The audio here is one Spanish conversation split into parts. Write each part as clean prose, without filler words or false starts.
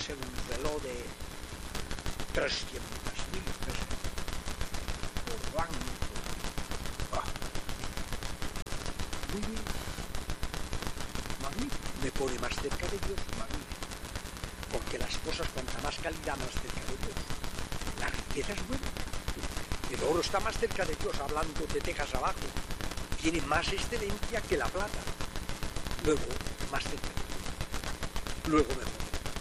ser un reloj de 300.000 pesos por banco. Muy bien, magnífico, me pone más cerca de Dios, magnífico, porque las cosas cuanta más calidad más cerca de Dios. La riqueza es buena, el oro está más cerca de Dios, hablando de Texas abajo, tiene más excelencia que la plata, luego más cerca de Dios, luego mejor.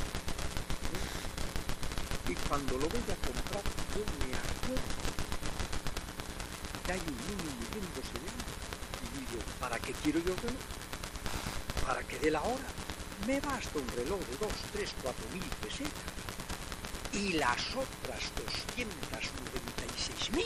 Y cuando lo voy a comprar, yo me acuerdo que hay un niño muriéndose de hambre. Y digo, ¿para qué quiero yo el reloj? ¿Para que dé la hora? Me basta un reloj de 2, 3, 4 mil pesetas. Y las otras 296.000,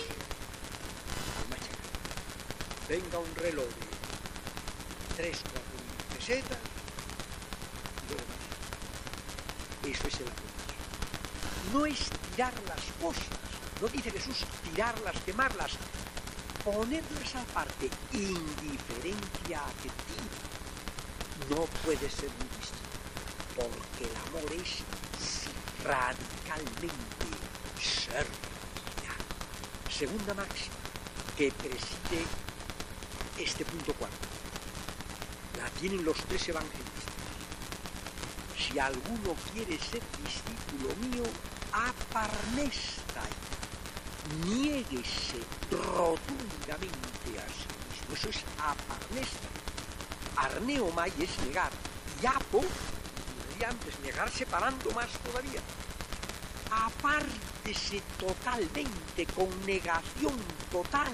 venga un reloj de 3, 4 mil pesetas, y luego más. Eso es el aprovechamiento. No es tirar las cosas, no dice Jesús tirarlas, quemarlas, ponerlas aparte, indiferencia afectiva. No puede ser muy distinto, porque el amor es radicalmente servicial. Segunda máxima que preside este punto cuarto, la tienen los tres evangelistas. Si alguno quiere ser discípulo mío, aparnestai, niéguese rotundamente a sí mismo. Eso es aparnestai. Arneomai es negar, y apo, y antes negar separando más todavía. Apártese totalmente, con negación total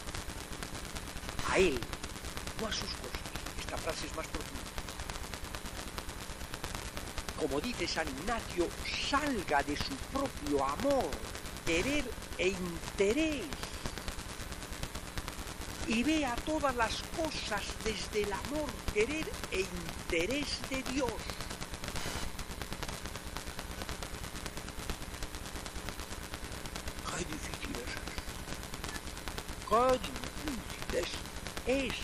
a él, no a sus cosas. Esta frase es más profunda. Como dice San Ignacio, salga de su propio amor, querer e interés y vea todas las cosas desde el amor, querer e interés de Dios. ¡Qué difícil es eso! ¡Qué difícil es!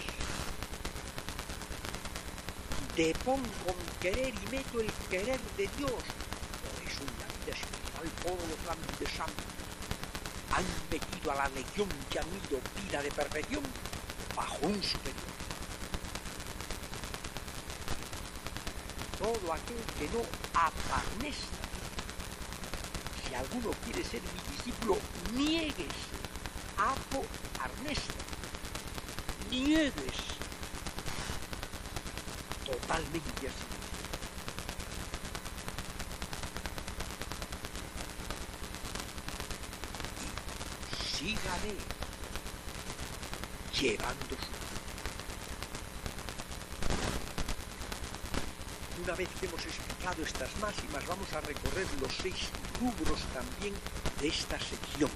Depón con querer y meto el querer de Dios. Por eso en la vida espiritual todos los grandes santos han metido a la legión que han ido vida de perfección bajo un superior. Todo aquel que no aparnesta. Si alguno quiere ser mi discípulo, niéguese. Apo arnesta. Niéguese. Totalmente así. Sígame llevando su cruz. Una vez que hemos explicado estas máximas, vamos a recorrer los 6 rubros también de esta sección.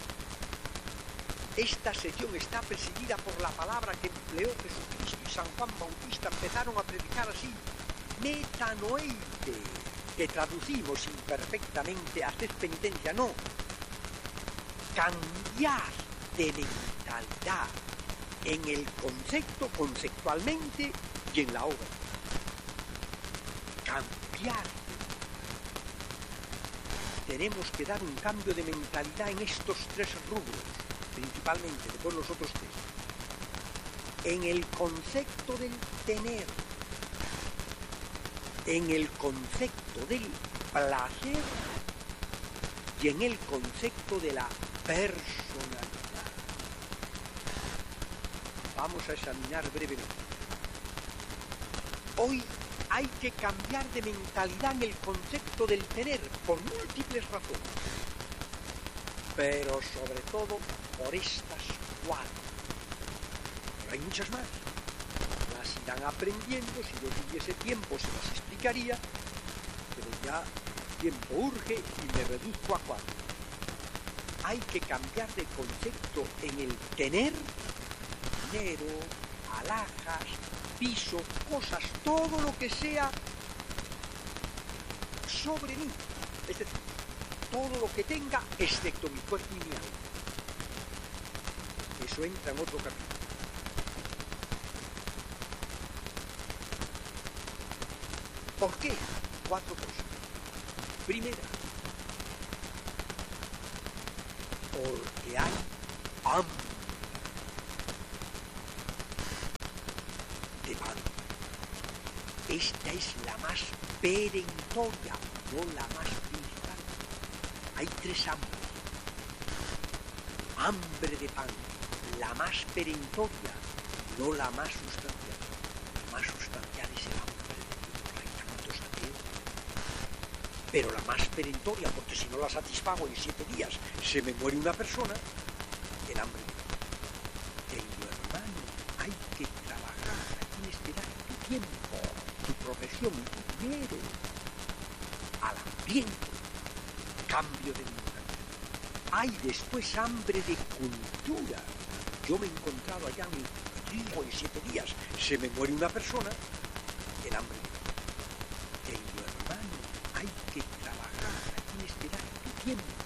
Esta sección está presidida por la palabra que empleó Jesucristo y San Juan Bautista. Empezaron a predicar así: metanoeite, que traducimos imperfectamente, haced penitencia. No, cambiar de mentalidad en el concepto, conceptualmente y en la obra. Cambiar. Tenemos que dar un cambio de mentalidad en estos 3 rubros, principalmente, después los otros 3. En el concepto del tener, en el concepto del placer y en el concepto de la personalidad. Vamos a examinar brevemente. Hoy hay que cambiar de mentalidad en el concepto del tener por múltiples razones, pero sobre todo por estas 4. Pero hay muchas más. Las irán aprendiendo. Si yo tuviese tiempo se las explicaría, pero ya el tiempo urge y me reduzco a 4. Hay que cambiar de concepto en el tener, dinero, alhajas, piso, cosas, todo lo que sea sobre mí. Es decir, todo lo que tenga excepto mi cuerpo y mi alma. Eso entra en otro capítulo. ¿Por qué? 4 cosas. Primera, porque hay hambre de pan. Esta es la más perentoria, no la más principal. Hay tres hambres. Hambre de pan, la más perentoria, no la más sustancial. La más sustancial es el hambre de Dios, hay tanto saqueo. Pero la más perentoria, porque si no la satisfago en 7 días se me muere una persona, el hambre. Querido hermano, hay que trabajar, tienes que dar tu tiempo, tu profesión, tu dinero, al ambiente, cambio de vida. Hay después hambre de cultura. Yo me he encontrado allá en 7 días, se me muere una persona, el hambre. Querido hermano, hay que trabajar, tienes que dar tu tiempo,